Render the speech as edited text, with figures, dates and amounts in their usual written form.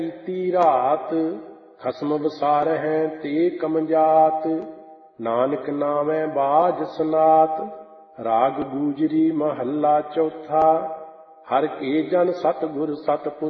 ਕੀਤੀ ਰਾਤ, ਖਸਮ ਵਿਸਾਰਹਿ ਤੇ ਕਮਜਾਤ। ਨਾਨਕ ਨਾਮੈ ਬਾਝ ਸਨਾਤ, ਰਾਗ ਗੂਜਰੀ ਮਹੱਲਾ ਚੌਥਾ। ਹਰਿ ਕੇ ਜਨ ਸਤਿਗੁਰ ਸਤਿਪੁਰ